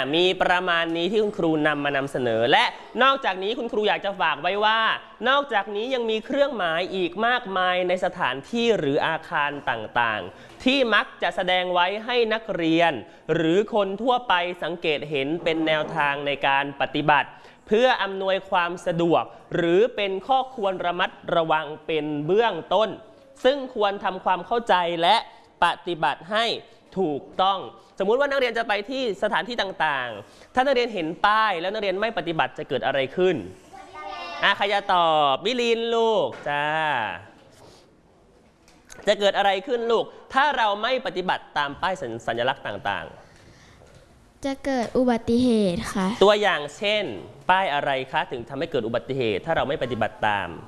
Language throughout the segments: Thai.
มีประมาณนี้ที่คุณครูนำเสนอและนอกจากนี้คุณครูอยากจะฝากไว้ว่านอกจากนี้ยังมีเครื่องหมายอีกมากมายในสถานที่หรืออาคารต่างๆที่มักจะแสดงไว้ให้นักเรียนหรือคนทั่วไปสังเกตเห็นเป็นแนวทางในการปฏิบัติเพื่ออำนวยความสะดวกหรือเป็นข้อควรระมัดระวังเป็นเบื้องต้นซึ่งควรทำความเข้าใจและปฏิบัติให้ถูกต้องสมมุติว่านักเรียนจะไปที่สถานที่ต่างๆถ้านักเรียนเห็นป้ายแล้วนักเรียนไม่ปฏิบัติจะเกิดอะไรขึ้นใครจะตอบมิลินลูกจ้าจะเกิดอะไรขึ้นลูกถ้าเราไม่ปฏิบัติตามป้ายสัญลักษณ์ต่างๆจะเกิดอุบัติเหตุค่ะตัวอย่างเช่นป้ายอะไรคะถึงทำให้เกิดอุบัติเหตุถ้าเราไม่ปฏิบัติตาม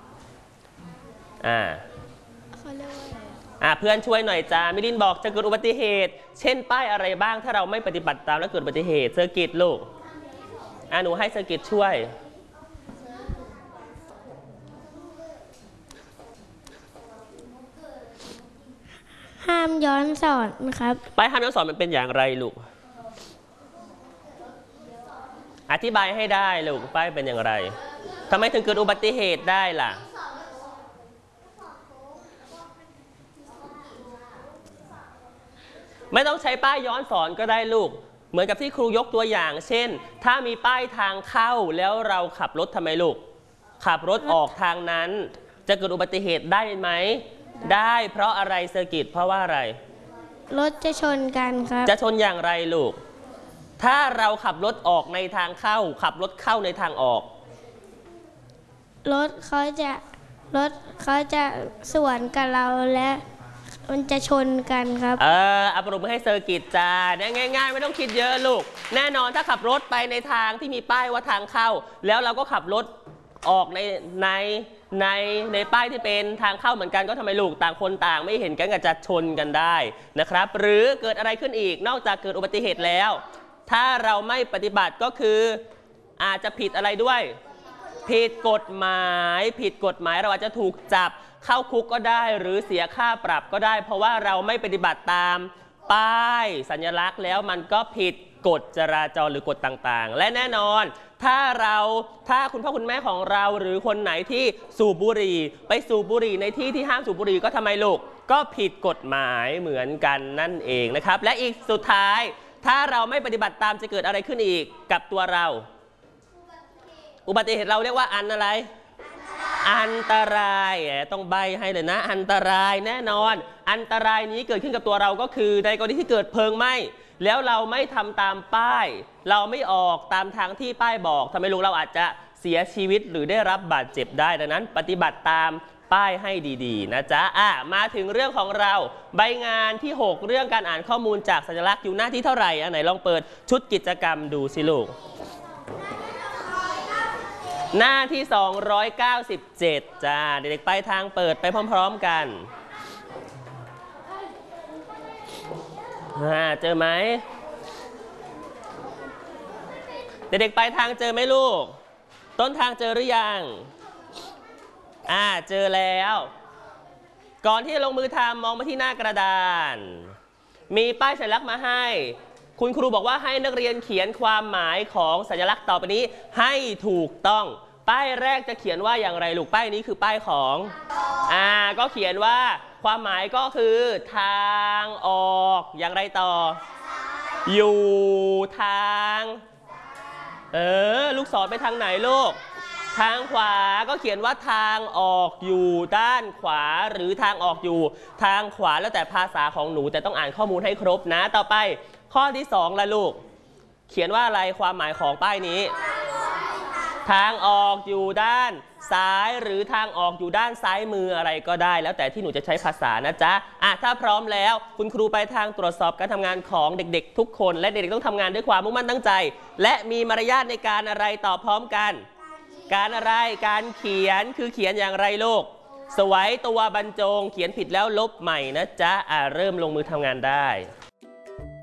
เขาเรียกว่าอะไรเพื่อนช่วยหน่อยจ้ามิลินบอกจะเกิดอุบัติเหตุเช่นป้ายอะไรบ้างถ้าเราไม่ปฏิบัติตามแล้วเกิดอุบัติเหตุเซอร์กิตลูกหนูให้เซอร์กิตช่วยห้ามย้อนสอนครับป้ายห้ามย้อนสอนมันเป็นอย่างไรลูกอธิบายให้ได้ลูกป้ายเป็นอย่างไรทำไมถึงเกิดอุบัติเหตุได้ล่ะไม่ต้องใช้ป้ายย้อนสอนก็ได้ลูกเหมือนกับที่ครูยกตัวอย่างเช่นถ้ามีป้ายทางเข้าแล้วเราขับรถทำไมลูกขับรถออกทางนั้นจะเกิดอุบัติเหตุได้ไหมได้เพราะอะไรเซอร์กิตเพราะว่าอะไรรถจะชนกันครับจะชนอย่างไรลูกถ้าเราขับรถออกในทางเข้าขับรถเข้าในทางออกรถเขาจะสวนกับเราและมันจะชนกันครับเอาปรบมือให้เซอร์กิตจ้าง่ายๆไม่ต้องคิดเยอะลูกแน่นอนถ้าขับรถไปในทางที่มีป้ายว่าทางเข้าแล้วเราก็ขับรถออกในป้ายที่เป็นทางเข้าเหมือนกันก็ทำไมลูกต่างคนต่างไม่เห็นกันก็จะชนกันได้นะครับหรือเกิดอะไรขึ้นอีกนอกจากเกิดอุบัติเหตุแล้วถ้าเราไม่ปฏิบัติก็คืออาจจะผิดอะไรด้วยผิดกฎหมายเราอาจจะถูกจับเข้าคุกก็ได้หรือเสียค่าปรับก็ได้เพราะว่าเราไม่ปฏิบัติตามป้ายสัญลักษณ์แล้วมันก็ผิดกฎจราจรหรือกฎต่างๆและแน่นอนถ้าคุณพ่อคุณแม่ของเราหรือคนไหนที่สูบบุหรี่ไปสูบบุหรี่ในที่ที่ห้ามสูบบุหรี่ก็ทำไมลูกก็ผิดกฎหมายเหมือนกันนั่นเองนะครับและอีกสุดท้ายถ้าเราไม่ปฏิบัติตามจะเกิดอะไรขึ้นอีกกับตัวเราอุบัติเหตุเราเรียกว่าอะไรอันตรายต้องใบให้เลยนะอันตรายแน่นอนอันตรายนี้เกิดขึ้นกับตัวเราก็คือในกรณีที่เกิดเพลิงไหม้แล้วเราไม่ทำตามป้ายเราไม่ออกตามทางที่ป้ายบอกทำให้ลูกเราอาจจะเสียชีวิตหรือได้รับบาดเจ็บได้ดังนั้นปฏิบัติตามป้ายให้ดีๆนะจ๊ะมาถึงเรื่องของเราใบงานที่6เรื่องการอ่านข้อมูลจากสัญลักษณ์อยู่หน้าที่เท่าไหร่ไหนลองเปิดชุดกิจกรรมดูสิลูกหน้าที่297จ้าเด็กๆไปทางเปิดไปพร้อมๆกันเจอไหมเด็กๆไปทางเจอไหมลูกต้นทางเจอหรือยังเจอแล้วก่อนที่จะลงมือทำมองไปที่หน้ากระดานมีป้ายสัญลักษณ์มาให้คุณครูบอกว่าให้นักเรียนเขียนความหมายของสัญลักษณ์ต่อไปนี้ให้ถูกต้องป้ายแรกจะเขียนว่าอย่างไรลูกป้ายนี้คือป้ายของก็เขียนว่าความหมายก็คือทางออกอย่างไรต่ออยู่ทางลูกศรไปทางไหนลูกทางขวาก็เขียนว่าทางออกอยู่ด้านขวาหรือทางออกอยู่ทางขวาแล้วแต่ภาษาของหนูแต่ต้องอ่านข้อมูลให้ครบนะต่อไปข้อที่2ละลูกเขียนว่าอะไรความหมายของป้ายนี้ทางออกอยู่ด้านซ้ายหรือทางออกอยู่ด้านซ้ายมืออะไรก็ได้แล้วแต่ที่หนูจะใช้ภาษานะจ๊ะถ้าพร้อมแล้วคุณครูไปทางตรวจสอบการทำงานของเด็กๆทุกคนและเด็กๆต้องทำงานด้วยความมุ่งมั่นตั้งใจและมีมารยาทในการอะไรตอบพร้อมกันการอะไรการเขียนคือเขียนอย่างไรลูกสวยตัวบรรจงเขียนผิดแล้วลบใหม่นะจ๊ะเริ่มลงมือทำงานได้